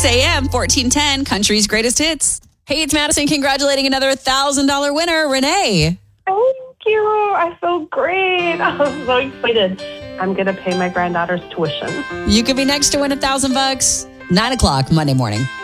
6 a.m., 1410, Country's Greatest Hits. Hey, it's Madison congratulating another $1,000 winner, Renee. Thank you. I feel great. I'm so excited. I'm going to pay my granddaughter's tuition. You could be next to win $1,000. 9 o'clock Monday morning.